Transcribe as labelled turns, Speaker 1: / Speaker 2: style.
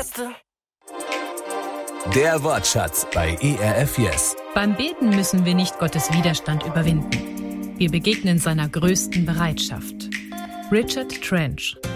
Speaker 1: wusste.
Speaker 2: Der Wortschatz bei ERF Yes.
Speaker 3: Beim Beten müssen wir nicht Gottes Widerstand überwinden. Wir begegnen seiner größten Bereitschaft. Richard Trench.